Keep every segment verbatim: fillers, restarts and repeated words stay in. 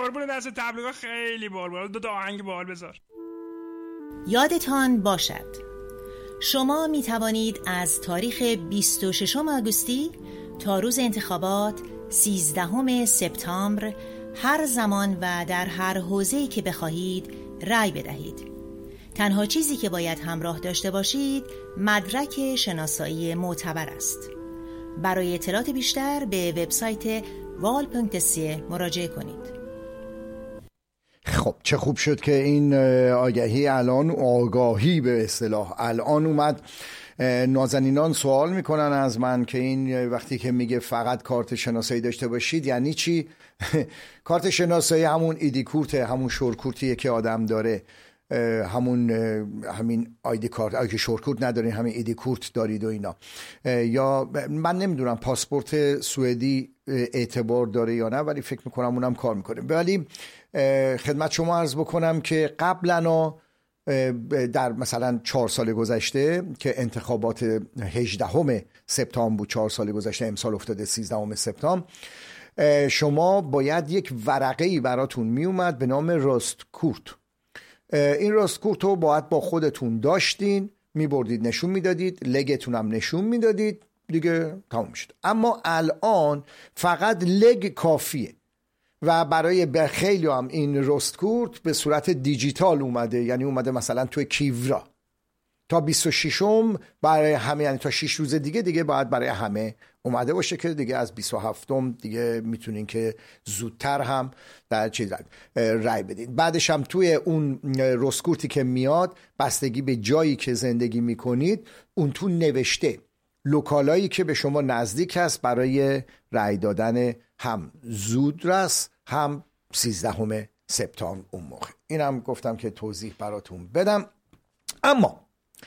قربون دست تبلیغات خیلی بال بال. دو تا آهنگ بال بذار. یادتان باشد شما می توانید از تاریخ بیست و ششم آگوستی تا روز انتخابات سیزدهم سپتامبر هر زمان و در هر حوزه‌ای که بخواهید رأی بدهید. تنها چیزی که باید همراه داشته باشید مدرک شناسایی معتبر است. برای اطلاعات بیشتر به وبسایت وال پونکت سی مراجعه کنید. خب چه خوب شد که این آگهی الان آگاهی به اصطلاح الان اومد. نازنینان سوال میکنن از من که این وقتی که میگه فقط کارت شناسایی داشته باشید یعنی چی؟ کارت شناسایی همون ایدی کورته، همون شورکورتیه که آدم داره، همون همین آیدی کارت، اگه شورکورت ندارین همین ایدی کورت دارید و اینا. یا من نمیدونم پاسپورت سوئدی اعتبار داره یا نه، ولی فکر میکنم اونم کار میکنه. ولی خدمت شما عرض بکنم که قبلا در مثلا چهار سال گذشته که انتخابات هجدهم سپتامبر بود، چهار سال گذشته، امسال افتاده سیزدهم سپتامبر، شما باید یک ورقه‌ای براتون میومد به نام راستکورت. این راستکورت رو باید با خودتون داشتین، میبردید نشون میدادید، لگتون هم نشون میدادید، دیگه تموم شد. اما الان فقط لگ کافیه و برای خیلی هم این راستکورت به صورت دیجیتال اومده، یعنی اومده مثلا توی کیورا تا بیست و ششم برای همه، یعنی تا شش روز دیگه دیگه باید برای همه اومده باشه که دیگه از بیست و هفتم دیگه میتونین که زودتر هم در چیز رای بدین. بعدش هم توی اون راستکورتی که میاد بستگی به جایی که زندگی میکنید اون تو نوشته لوکالایی که به شما نزدیک هست برای رای دادن هم زودرس هم سیزدهم سپتامبر اون موقع. اینم گفتم که توضیح براتون بدم. اما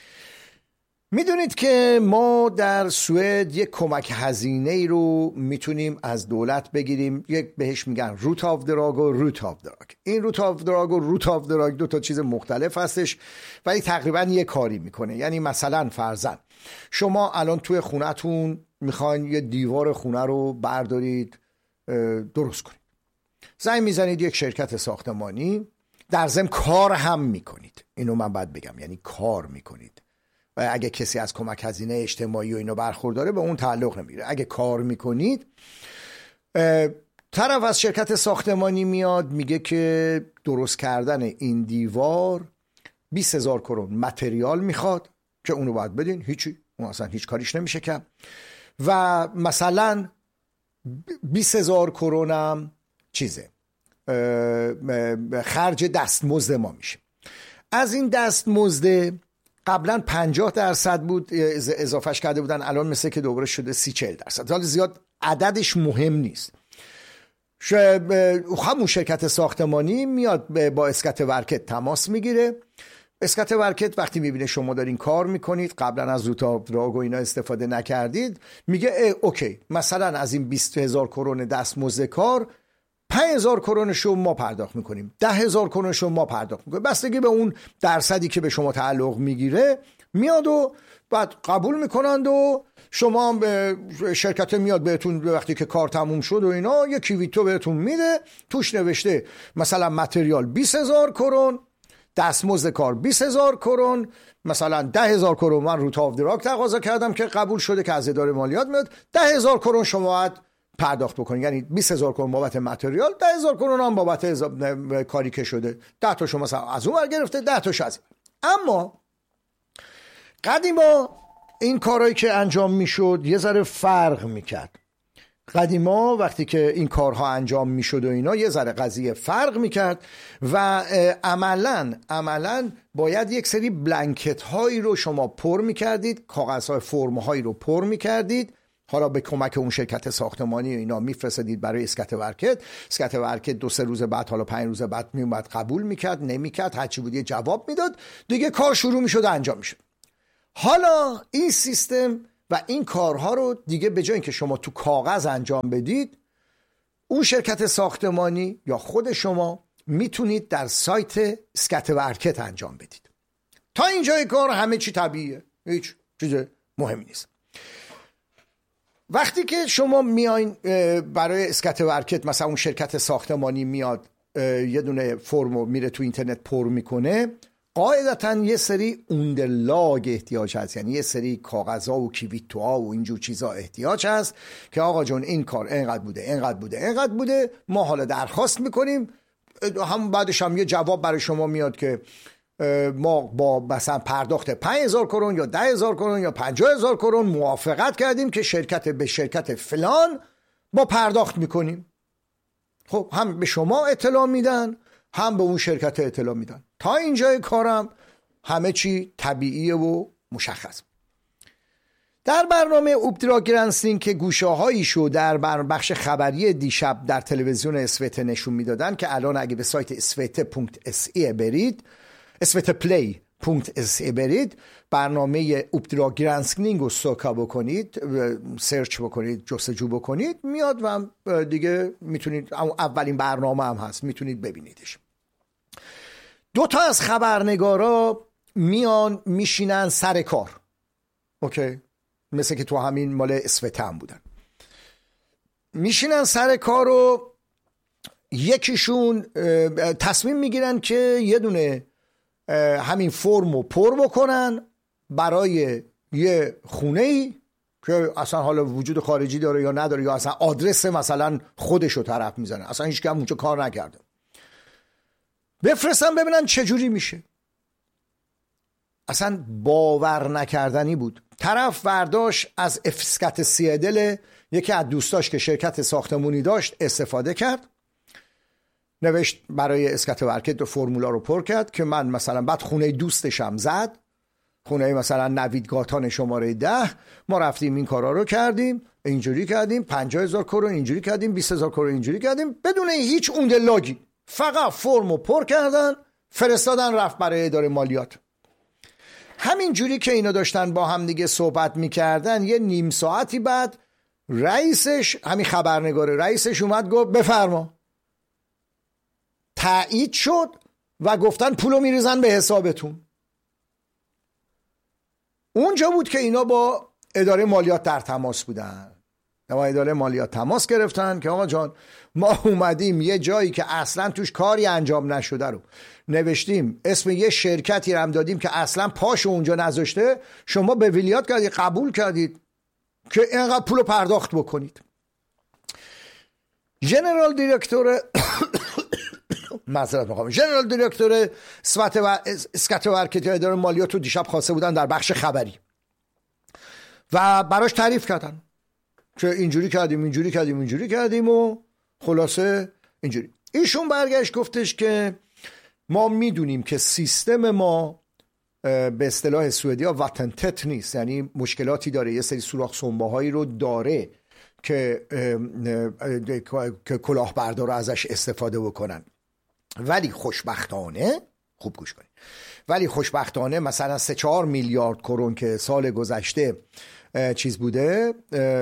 میدونید که ما در سوئد یک کمک هزینه‌ای رو میتونیم از دولت بگیریم، یک بهش میگن روت آف دراگ و روت آف دراگ. این روت آف دراگ و روت آف دراگ دو تا چیز مختلف هستش ولی تقریبا یه کاری میکنه. یعنی مثلا فرضاً شما الان توی خونتون میخواین یه دیوار خونه رو بردارید درست کنید، زنگ میزنید یک شرکت ساختمانی، در ضمن کار هم میکنید. اینو من باید بگم، یعنی کار میکنید و اگه کسی از کمک هزینه اجتماعی و اینو برخورداره به اون تعلق نمیگیره. اگه کار میکنید طرف از شرکت ساختمانی میاد میگه که درست کردن این دیوار بیست هزار کرون متریال میخواد که اونو باید بدین، هیچی، اون اصلا هیچ کاریش نمیشه کرد. و مثلا بیست هزار کرونم چیزه خرج دستمزد ما میشه. از این دستمزد قبلا پنجاه درصد بود اضافهش کرده بودن، الان مثل که دوباره شده سی چهل درصد. حالا زیاد عددش مهم نیست. همون شرکت ساختمانی میاد با اسکت ورکت تماس میگیره. اسکت ورکت وقتی میبینه شما دارین کار میکنید، قبلا از روت آف دراگ و اینا استفاده نکردید، میگه اوکی مثلا از این بیست هزار کرون دستمزد کار پنج هزار کرونشو ما پرداخت میکنیم، ده هزار کرونشو ما پرداخت میکنیم. بستگی به اون درصدی که به شما تعلق میگیره میاد و بعد قبول میکنند و شما هم به شرکت میاد بهتون وقتی که کار تموم شد و اینا یه کیویتو بهتون میده، توش نوشته مثلا متریال بیست هزار کرون، دستمزد کار بیست هزار کرون، مثلا ده هزار کرون من روت آف دراگ تقاضا کردم که قبول شده که از اداره مالیات میاد، ده هزار کرون شما باید پرداخت بکنید، یعنی بیست هزار کرون بابت متریال، ده هزار کرون هم بابت کاری که شده، ده تا شما مثلا از اون ور گرفته، ده تاش از این. اما قدیما این کارهایی که انجام میشد یه ذره فرق میکرد. قدیما وقتی که این کارها انجام میشد و اینا یه ذره قضیه فرق میکرد و عملا عملا باید یک سری بلانکت هایی رو شما پر میکردید، کاغذ های فرم هایی رو پر میکردید، حالا به کمک اون شرکت ساختمانی و اینا میفرستید برای اسکت ورکت. اسکت ورکت دو سه روز بعد، حالا پنج روز بعد میومد قبول میکرد، نمیکرد، هرچی بود یه جواب میداد، دیگه کار شروع میشد انجام میشد. حالا این سیستم و این کارها رو دیگه به جای اینکه شما تو کاغذ انجام بدید، اون شرکت ساختمانی یا خود شما میتونید در سایت اسکت ورکت انجام بدید. تا اینجای کار همه چی طبیعیه، هیچ چیز مهمی نیست. وقتی که شما میاین برای اسکت ورکت، مثلا اون شرکت ساختمانی میاد یه دونه فرمو میره تو اینترنت پر میکنه، قاعدتا یه سری اوندرلاگ احتیاج هست، یعنی یه سری کاغذها و کیویتوها و اینجور چیزا احتیاج هست که آقا جون این کار اینقدر بوده اینقدر بوده اینقدر بوده، ما حالا درخواست میکنیم، هم بعدش هم یه جواب برای شما میاد که ما با مثلا پرداخت پنج هزار کرون یا ده هزار کرون یا پنجاه هزار کرون موافقت کردیم که شرکت به شرکت فلان با پرداخت میکنیم. خب هم به شما اطلاع میدن هم به اون شرکت اطلاع میدن. تا اینجای کارم همه چی طبیعیه و مشخص. در برنامه اوپترا گرانسینگ که گوشه هاییشو در بخش خبری دیشب در تلویزیون اسوته نشون میدادن که الان اگه به سایت اسوته دات اس ای برید، اسوته پلی دات اس ای برید، برنامه اوپترا گرانسینگ رو سوکا بکنید، سرچ بکنید، جستجو بکنید، میاد و دیگه میتونید، اولین برنامه هم هست، میتونید ببینیدش. دو تا از خبرنگارا میان میشینن سر کار، اوکی، مثل که تو همین مال اسوته هم بودن، میشینن سر کار و یکیشون تصمیم میگیرن که یه دونه همین فرمو پر بکنن برای یه خونه‌ای که اصلا حالا وجود خارجی داره یا نداره، یا اصلا آدرس مثلا خودشو طرف میزنه، اصلا هیچ کم اونجا کار نکرده، بفرستن ببینن چجوری میشه. اصلا باور نکردنی بود. طرف برداشت از اسکت سیدل یکی از دوستاش که شرکت ساختمونی داشت استفاده کرد، نوشت برای اسکت ورکت فرمولا رو پر کرد که من مثلا بعد خونه دوستشم زد، خونه مثلا نوید گاتان شماره ده، ما رفتیم این کارا رو کردیم، اینجوری کردیم، پنجاه هزار کرون اینجوری کردیم، بیست هزار کرون اینجوری کردیم، بدون هیچ اوندرلاگی، فقط فرمو پر کردن فرستادن، رفت برای اداره مالیات. همین جوری که اینا داشتن با هم دیگه صحبت میکردن، یه نیم ساعتی بعد رئیسش، همین خبرنگاره، رئیسش اومد گفت بفرما، تایید شد و گفتن پولو میریزن به حسابتون. اونجا بود که اینا با اداره مالیات در تماس بودن، با اداره مالیات تماس گرفتن که آقا جان ما اومدیم یه جایی که اصلا توش کاری انجام نشده رو نوشتیم، اسم یه شرکتی رو هم دادیم که اصلا پاشو اونجا نذاشته، شما به ولیات کردید، قبول کردید که اینقدر پولو پرداخت بکنید. ژنرال دیرکتور معذرت میخوام ژنرال دیرکتور اسوته و اسکت ورکت اداره مالیات رو دیشب خواسته بودن در بخش خبری و براش تعریف کردن که اینجوری کردیم اینجوری کردیم اینجوری کردیم و خلاصه اینجوری. ایشون برگشت گفتش که ما میدونیم که سیستم ما به اصطلاح سوئدیا واتنتت نیست، یعنی مشکلاتی داره، یه سری سوراخ سنباهایی رو داره که که کلاهبردار رو ازش استفاده بکنن، ولی خوشبختانه، خوب گوش کنید، ولی خوشبختانه مثلا سه چهار میلیارد کرون که سال گذشته چیز بوده،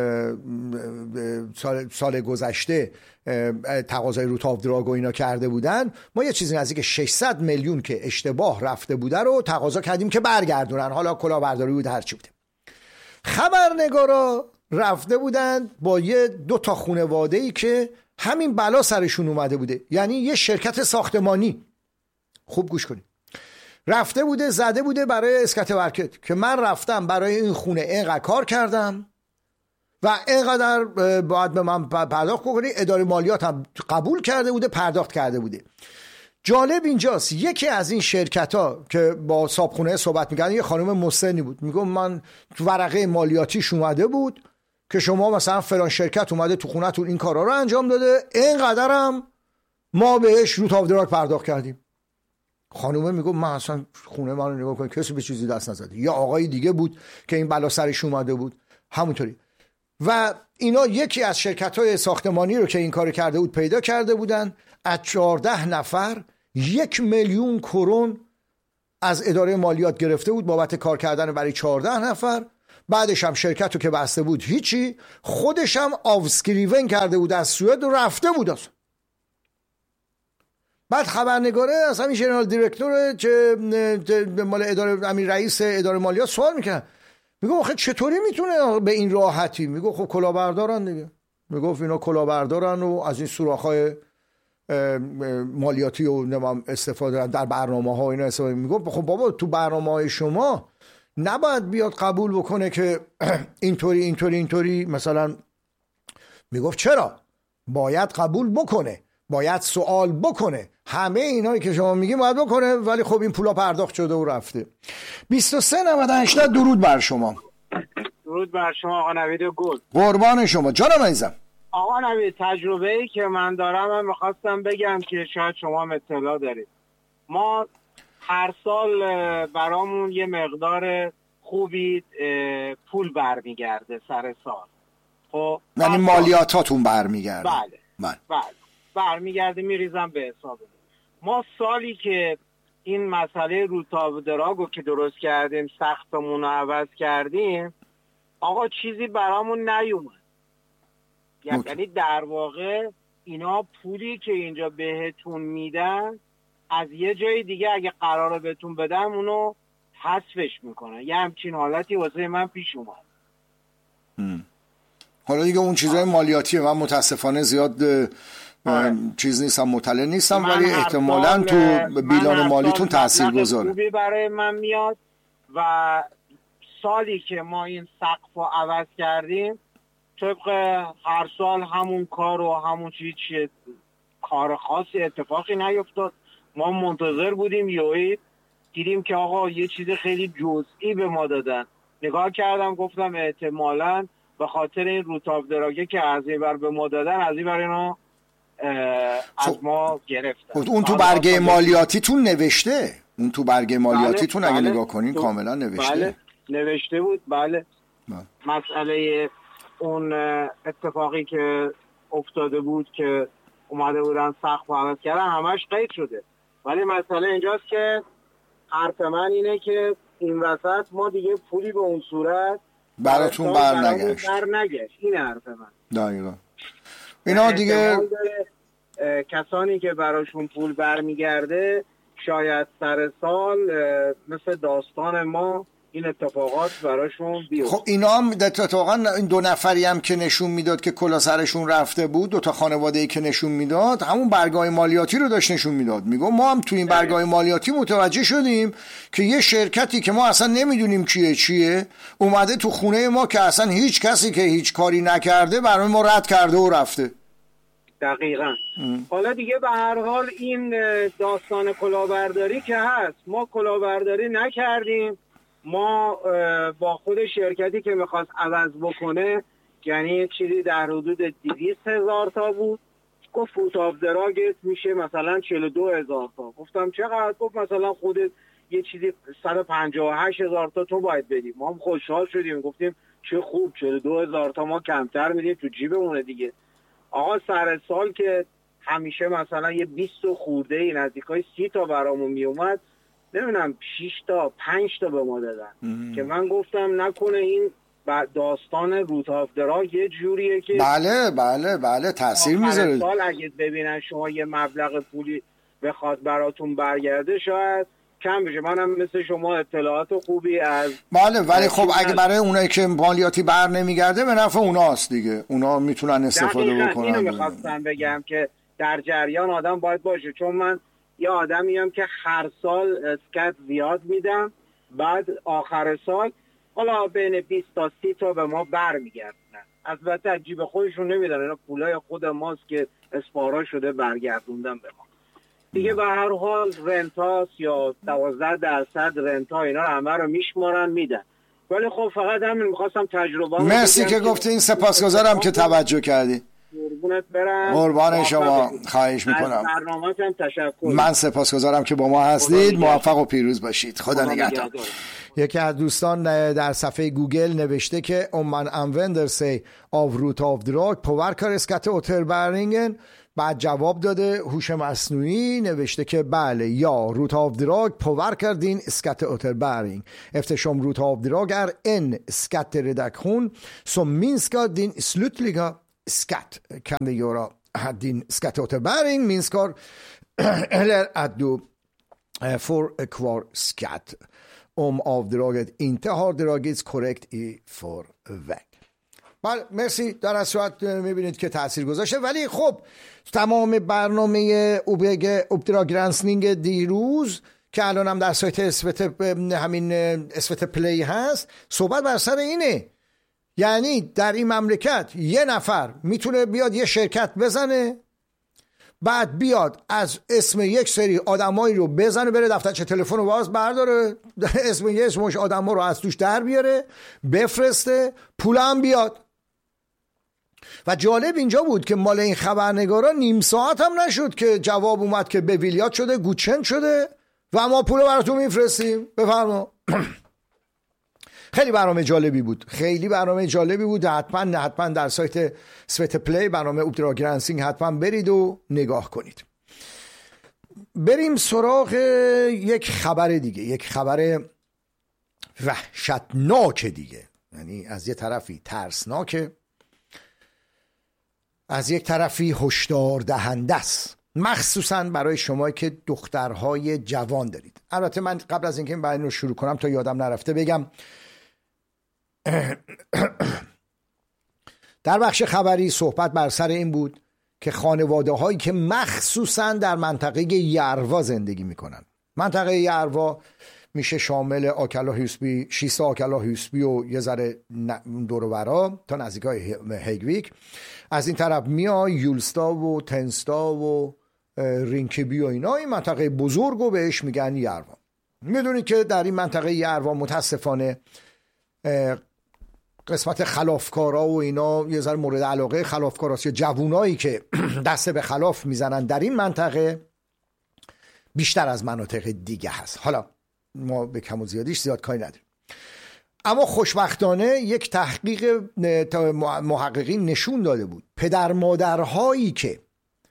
سال, سال گذشته تقاضای روت آف دراگ و اینا کرده بودن، ما یه چیزی نزدیک ششصد میلیون که اشتباه رفته بوده رو تقاضا کردیم که برگردونن، حالا کلاهبرداری بود هرچی بوده. خبرنگارا رفته بودن با یه دو تا خانواده‌ای که همین بلا سرشون اومده بوده، یعنی یه شرکت ساختمانی، خوب گوش کنید، رفته بوده زده بوده برای اسکت ورکت که من رفتم برای این خونه اینقدر کار کردم و اینقدر باید به من پرداخت کنی، اداره مالیات هم قبول کرده بوده، پرداخت کرده بوده. جالب اینجاست یکی از این شرکت ها که با صاحبخونه صحبت میکردن، یه خانم مسنی بود، میگم من تو ورقه مالیاتیش اومده بود که شما مثلا فلان شرکت اومده تو خونه‌تون این کارا رو انجام داده، اینقدرم ما بهش روت آف دراگ پرداخت کردیم. خانومه میگه من اصلا خونه من رو نگاه کنم کسی به چیزی دست نزده، یا آقای دیگه بود که این بلا سرش اومده بود همونطوری. و اینا یکی از شرکت‌های ساختمانی رو که این کار کرده بود پیدا کرده بودن، از چهارده نفر یک میلیون کرون از اداره مالیات گرفته بود بابت کار کردن برای چهارده نفر. بعدش هم شرکت رو که بسته بود هیچی، خودش هم آوسکریون کرده بود از سوئد و رفته بود اصلا. بعد خبرنگاره از همین ژنرال دیرکتور که مال اداره، همین رئیس اداره مالیات سوال میکنه، میگه آخه چطوری میتونه به این راحتی؟ میگه خب کلاهبردارن دیگه. میگفت اینا کلاهبردارن و از این سوراخ‌های مالیاتی و استفاده در برنامه ها اینا استفاده میگفت خب بابا تو برنامه های شما نباید بیاد قبول بکنه که اینطوری اینطوری اینطوری مثلا. میگفت چرا باید قبول بکنه، باید سوال بکنه، همه اینایی که شما میگی باید بکنه، ولی خب این پولا پرداخت شده و رفته. بیست و سه نود و هشت درود بر شما. درود بر شما آقا نوید گل. قربان شما جانم عزیزم. آقا نوید تجربه‌ای که من دارم من میخواستم بگم که شاید شما هم اطلاع دارید. ما هر سال برامون یه مقدار خوبی پول برمیگرده سر سال. خب یعنی مالیاتاتون برمیگرده؟ بله بله بله برمیگرده میریزم به حساب ما. سالی که این مسئله روتاب دراگو که درست کردیم سختمون رو عوض کردیم آقا چیزی برامون نیومد. یعنی در واقع اینا پولی که اینجا بهتون میدن از یه جای دیگه اگه قراره بهتون بدن اونو حذفش میکنن. یه همچین حالتی واسه من پیش اومد. م. حالا دیگه اون چیزای مالیاتیه من متاسفانه زیاد چیز نیستم، مطلع نیستم، ولی احتمالاً تو بیلان مالیتون تأثیر گذاره. خوبی برای من میاد و سالی که ما این سقف رو عوض کردیم طبق هر سال همون کار و همون چیز چیه کار خاصی اتفاقی نیفتاد. ما منتظر بودیم یوهی دیدیم که آقا یه چیز خیلی جزئی به ما دادن. نگاه کردم گفتم احتمالاً به خاطر این روتاب دراگه که از این بر به ما دادن از این بر اینا از ما گرفتن. اون تو برگه مالیاتیتون نوشته؟ اون تو برگه مالیاتیتون بله، اگه بله، نگاه کنین کاملا نوشته؟ بله نوشته بود. بله, بله. مسئله اون اتفاقی که افتاده بود که اومده بودن سقف عوض کردن همش قید شده. ولی مسئله اینجاست که حرف من اینه که این وسط ما دیگه پولی به اون صورت براتون بر نگشت. بر نگشت. این حرف من دقیقا. اینا دیگه کسانی که براشون پول برمیگرده شاید سر سال مثل داستان ما این اتفاقات براشون بیفته. خب اینا هم اتفاقا این دو نفری هم که نشون میداد که کلا سرشون رفته بود، دو تا خانواده‌ای که نشون میداد همون برگای مالیاتی رو داشت نشون میداد. میگم ما هم تو این برگای مالیاتی متوجه شدیم که یه شرکتی که ما اصلا نمیدونیم کیه چیه اومده تو خونه ما که اصلا هیچ کسی که هیچ کاری نکرده برای ما رد کرده و رفته. دقیقاً. حالا دیگه به هر حال این داستان کلاهبرداری که هست ما کلاهبرداری نکردیم. ما با خود شرکتی که میخواست عوض بکنه یعنی چیزی در حدود دویست هزار تا بود. گفت فوت آف دراگت میشه مثلا چهل و دو هزار تا. گفتم چقدر؟ گفت مثلا خودت یه چیزی صد و پنجاه و هشت هزار تا تو باید بدیم. ما هم خوشحال شدیم گفتیم چه خوب چهل و دو هزار تا ما کمتر میدیم تو جیبمونه دیگه. آقا سر سال که همیشه مثلا یه بیست خورده ای نزدیکای سی تا برامون میومد نمیدونم شش تا پنج تا به ما دادن ام. که من گفتم نکنه این داستان روت آف دراگ یه جوریه که بله بله بله تاثیر میذاره. سال اگه ببینن شما یه مبلغ پولی بخواد براتون برگرده شاید کم بشه. منم مثل شما اطلاعات خوبی از بله ولی خب اگه برای اونایی که مالیاتی بر نمیگرده به نفع اوناست دیگه. اونا میتونن استفاده بکنن. اینو میخواستم بگم که در جریان آدم باید باشه چون من یه آدمیم که هر سال اسکت زیاد میدم بعد آخر سال حالا بین بیست تا سی تا به ما برمیگردن. البته از جیب خودشون نمیدن اینا پولای خود ماست که اسپارا شده برگردوندن به ما دیگه. به هر حال رنتاس یا دوازده درصد رنتا اینا همه رو میشمارن میدن. ولی خب فقط همین میخواستم تجربه مرسی که گفتین. سپاسگزارم که توجه کردی. قربونت برم. قربان شما. خواهش میکنم. برنامه‌تون تشکر. من سپاسگزارم که با ما هستید. موفق و پیروز باشید. خدا نگهدار. یکی از دوستان در صفحه گوگل نوشته که om man använder sig av rotavdrag påverkar skatteåterbäringen. بعد جواب داده هوش مصنوعی نوشته که بله یا rotavdrag påverkar din skatteåterbäring eftersom rotavdrag är en skattereduktion som minskar din slutliga skatt kan det göra att din skatteåterbäring minskar eller att du får kvar skatt om avdraget inte har dragits korrekt i förväg. بله مرسی. در از صورت میبینید که تأثیر گذاشته. ولی خب تمام برنامه اپرا گرانسینگ دیروز که الان هم در سایت اسوت همین اسوت پلی هست صحبت بر سر اینه. یعنی در این مملکت یه نفر میتونه بیاد یه شرکت بزنه، بعد بیاد از اسم یک سری آدمایی رو بزنه، بره دفترچه تلفن رو باز برداره، اسم یه اسمش آدما رو از توش در بیاره، بفرسته، پول هم بیاد. و جالب اینجا بود که مال این خبرنگارا نیم ساعت هم نشد که جواب اومد که به ویلیات شده، گوچن شده و ما پول رو براتون میفرستیم، بفرما. خیلی برنامه جالبی بود، خیلی برنامه جالبی بود. حتما حتما در سایت سوت پلی برنامه اپرا گرانسینگ حتما برید و نگاه کنید. بریم سراغ یک خبر دیگه، یک خبر وحشتناک دیگه. یعنی از یه طرفی ترسناکه، از یک طرفی هشدار دهنده است، مخصوصا برای شما که دخترهای جوان دارید. البته من قبل از اینکه این برنامه رو شروع کنم تا یادم نرفته بگم در بخش خبری صحبت بر سر این بود که خانواده هایی که مخصوصا در منطقه یروا زندگی میکنن، منطقه یروا میشه شامل آکلا هیوسبی، شیستا آکلا هیوسبی و یه ذره دور و برا تا نزدیکای هیگویک، از این طرف میای یولستا و تنستا و رینکبی و اینا، این منطقه بزرگ و بهش میگن یروا. میدونید که در این منطقه یروا متاسفانه قسمت خلافکارا و اینا یه ذره مورد علاقه خلافکاراست، یا جوونایی که دست به خلاف میزنن در این منطقه بیشتر از مناطق دیگه هست. حالا ما به کم و زیادیش زیاد کاری نداریم، اما خوشبختانه یک تحقیق محققین نشون داده بود پدر مادرهایی که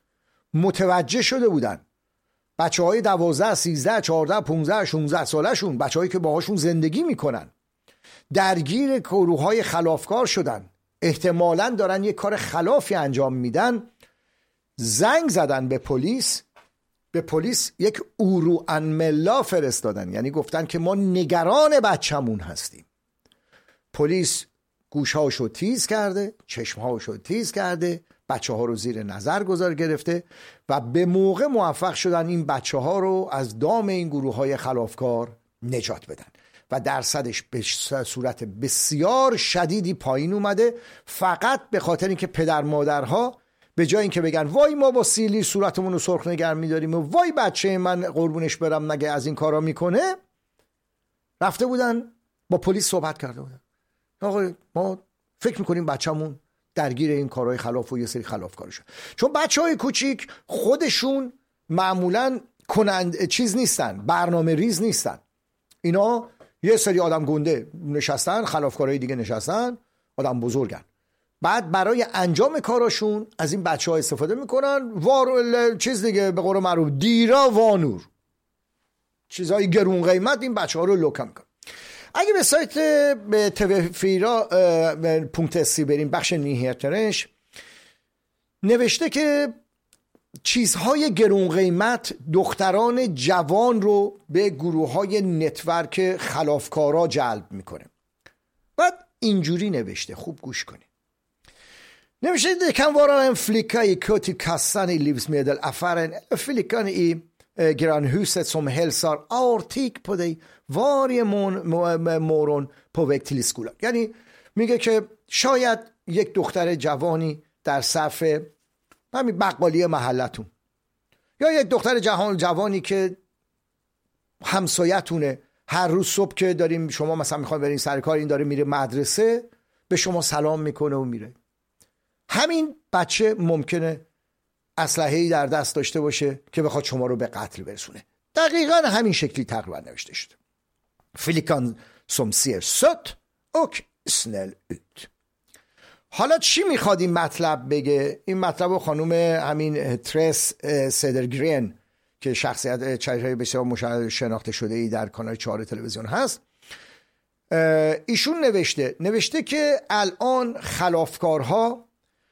متوجه شده بودن بچه های دوازده، سیزده، چهارده، پونزده، شونزده ساله شون، بچه هایی که باهاشون زندگی میکنن، درگیر گروه های خلافکار شدن، احتمالاً دارن یک کار خلافی انجام میدن، زنگ زدن به پلیس، به پلیس یک اورو انملا فرستادن، یعنی گفتن که ما نگران بچمون هستیم. پلیس گوشهاشو تیز کرده، چشمهاشو تیز کرده، بچه ها رو زیر نظر گذار گرفته و به موقع موفق شدن این بچه ها رو از دام این گروه های خلافکار نجات بدن و درصدش به صورت بسیار شدیدی پایین اومده، فقط به خاطر اینکه پدر مادرها به جای اینکه بگن وای ما با سیلی صورتمون رو سرخ نگر می‌داریم و وای بچه من قربونش برم نگه از این کارا میکنه، رفته بودن با پلیس صحبت کرده بودن، آقا ما فکر میکنیم بچه‌مون درگیر این کارهای خلاف و یه سری خلافکار شد. چون بچهای کوچیک خودشون معمولاً کنند چیز نیستن، برنامه ریز نیستن، اینا یه سری آدم گنده نشستن، خلافکارهای دیگه نشستن، آدم بزرگن، بعد برای انجام کاراشون از این بچه ها استفاده میکنن، وار چیز دیگه به قول معروف دیرا وانور، چیزهای گرون قیمت این بچه ها رو لوکا میکنن. اگه به سایت به توفیرا پونکت سی بریم، بخش نیهترش نوشته که چیزهای گرون قیمت دختران جوان رو به گروه های نتورک خلافکارا جلب میکنه. بعد اینجوری növește, خوب گوش کنید. Növește det kan vara en flicka i kö till kassan i livsmedelaffären, flickan i eh, grannhuset som hälsar artig på dig varje morgon på väg till skolan. یعنی میگه که شاید یک دختر جوانی در صف همین بقالی محلتون یا یک دختر جهان جوانی که همسایتونه، هر روز صبح که داریم شما مثلا میخوایم برین سر کار، این داره میره مدرسه، به شما سلام میکنه و میره. همین بچه ممکنه اسلحه‌ای در دست داشته باشه که بخواد شما رو به قتل برسونه. دقیقاً همین شکلی تقریبا نوشته شده. فلیکان som ser sött och snäll ut. حالا چی میخواد این مطلب بگه؟ این مطلب رو خانوم همین ترس سدرگرین که شخصیت چهره بسیار شناخته شده ای در کانال چهار تلویزیون هست، ایشون نوشته نوشته که الان خلافکارها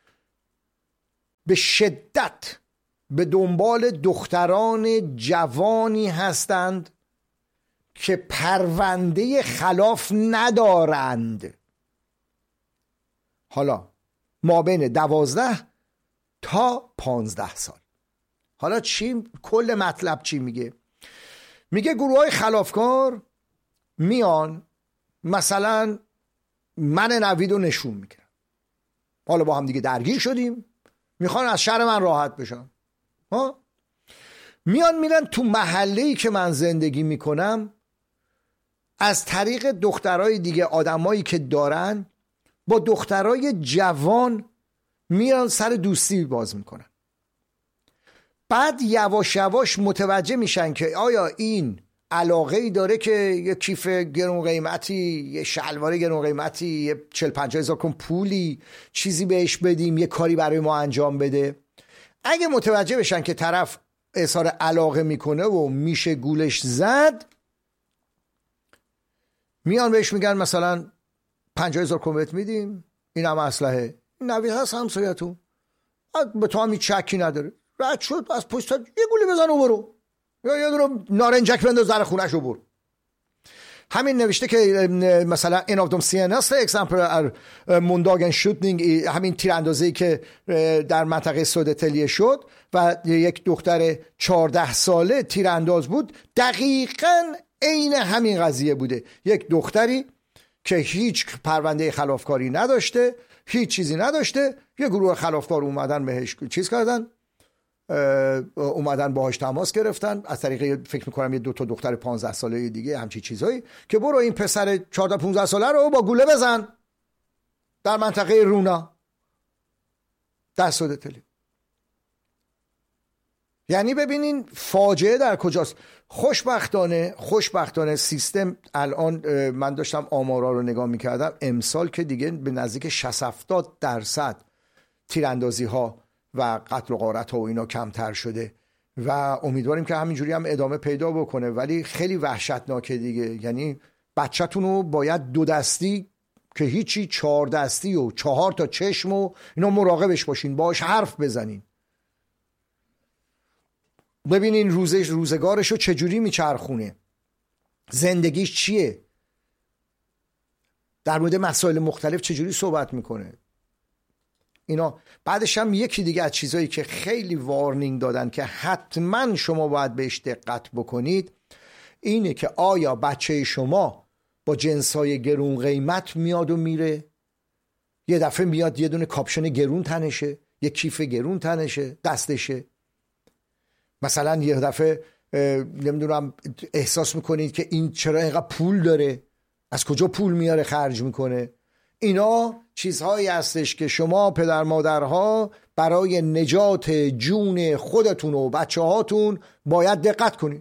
به شدت به دنبال دختران جوانی هستند که پرونده خلاف ندارند. حالا ما بین دوازده تا پانزده سال. حالا چی کل مطلب چی میگه؟ میگه گروه های خلافکار میان مثلا من نوید رو نشون میگیرن، حالا با هم دیگه درگیر شدیم، میخوان از شر من راحت بشن، ها میان میرن تو محله‌ای که من زندگی میکنم، از طریق دخترای دیگه، آدمایی که دارن با دخترای جوان میان سر دوستی باز میکنن. بعد یواش یواش متوجه میشن که آیا این علاقه ای داره که یه کیف گرون قیمتی، یه شلوار گرون قیمتی، یه چل پنجاه هزار کن پولی چیزی بهش بدیم، یه کاری برای ما انجام بده. اگه متوجه بشن که طرف اظهار علاقه میکنه و میشه گولش زد، میان بهش میگن مثلا پنجاه هزار کن بهت میدیم، این هم اسلحه، این نوید هست همسایتون، به تو هم هیچ شکی نداره، رد شد از پشت یه گولی بزن و برو، یا یه دونه نارنجک بنداز در خونش و برو. همین نوشته که مثلا این of de senaste exempel är måndagens skjutning، همین تیراندازی که در منطقه سودتلیه شد و یک دختر چهارده ساله تیرانداز بود، دقیقاً عین همین قضیه بوده. یک دختری که هیچ پرونده خلافکاری نداشته، هیچ چیزی نداشته، یه گروه خلافکار اومدن بهش چیز کردن، اومدن باهاش تماس گرفتن از طریق فکر میکنم یه دو تا دختر پانزده ساله دیگه، همچی چیزایی، که برو این پسر چهارده پانزده ساله رو با گوله بزن در منطقه رونا در سودتلی. یعنی ببینین فاجعه در کجاست. خوشبختانه خوشبختانه سیستم الان، من داشتم آمارا رو نگاه میکردم، امسال که دیگه به نزدیک شصت هفتاد درصد تیراندازی ها و قتل و غارت ها و اینا کمتر شده و امیدواریم که همینجوری هم ادامه پیدا بکنه. ولی خیلی وحشتناکه دیگه، یعنی بچه‌تون رو باید دو دستی که هیچی، چهار دستی و چهار تا چشم و اینا مراقبش باشین، باش حرف بزنین، ببینین روزش روزگارشو چجوری میچرخونه، زندگیش چیه، در مورد مسائل مختلف چجوری صحبت میکنه اینا. بعدش هم یکی دیگه از چیزایی که خیلی وارنینگ دادن که حتما شما باید بهش دقت بکنید اینه که آیا بچه شما با جنسای گرون قیمت میاد و میره، یه دفعه میاد یه دونه کاپشن گرون تنشه، یه کیف گرون تنشه دستشه، مثلا یه دفعه نمیدونم احساس میکنید که این چرا اینقدر پول داره، از کجا پول میاره خرج میکنه. اینا چیزهایی هستش که شما پدر مادرها برای نجات جون خودتون و بچه هاتون باید دقت کنید.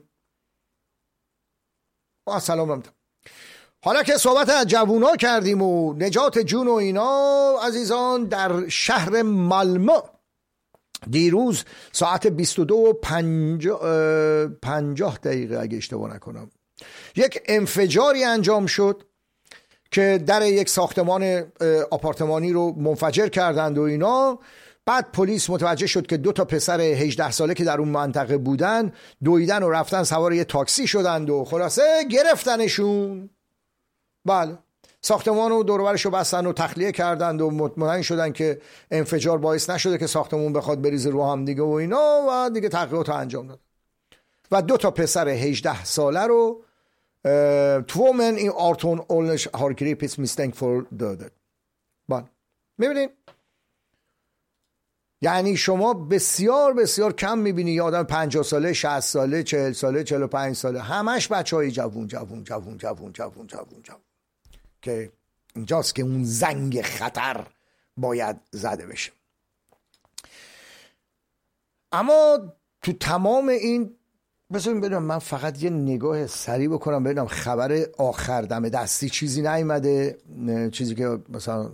با سلام رمتم. حالا که صحبت از جوونا کردیم و نجات جون و اینا، عزیزان، در شهر مالمو دیروز ساعت بیست و دو و پنجاه دقیقه اگه اشتباه نکنم یک انفجاری انجام شد که در یک ساختمان آپارتمانی رو منفجر کردند و اینا. بعد پلیس متوجه شد که دو تا پسر هجده ساله که در اون منطقه بودن دویدن و رفتن سوار یه تاکسی شدند و خلاصه گرفتنشون. بله، ساختمان رو دور و برش رو بستن و تخلیه کردند و مطمئن شدن که انفجار باعث نشده که ساختمون بخواد بریزه رو هم دیگه و اینا و دیگه تحقیقات انجام داد و دو تا پسر هجده ساله رو två män i arton ålders har gripits misstänkt för döden. بله، میبینین یعنی شما بسیار بسیار کم میبینی یه آدم پنجاه ساله، شصت ساله، چهل ساله، چهل و پنج ساله، همش بچه های جوون جوون جوون جوون جوون جوون جوون که اینجاست که اون زنگ خطر باید زده بشه. اما تو تمام این بذاریم ببینم، من فقط یه نگاه سریع بکنم ببینم خبر آخر دم دستی چیزی نیومده، چیزی که مثلا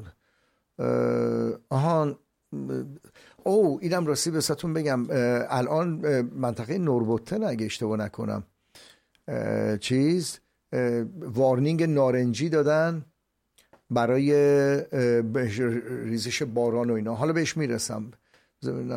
آهان او اینم راستی بساتون بگم، الان منطقه نوربوتن اگه اشتباه نکنم چیز وارنینگ نارنجی دادن برای ریزش باران و اینا، حالا بهش میرسم.